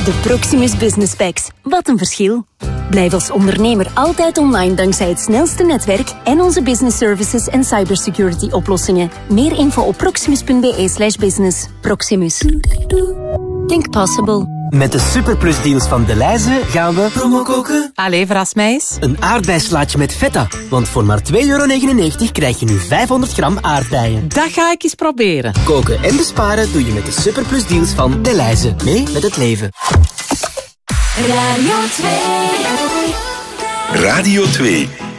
De Proximus Business Packs. Wat een verschil. Blijf als ondernemer altijd online dankzij het snelste netwerk en onze business services en cybersecurity oplossingen. Meer info op proximus.be/business. Proximus. Think possible. Met de superplus-deals van Delhaize gaan we promo koken. Allee, verras mij eens. Een aardbeislaatje met feta. Want voor maar €2,99 krijg je nu 500 gram aardbeien. Dat ga ik eens proberen. Koken en besparen doe je met de superplus-deals van Delhaize. Mee met het leven. Radio 2. Radio 2.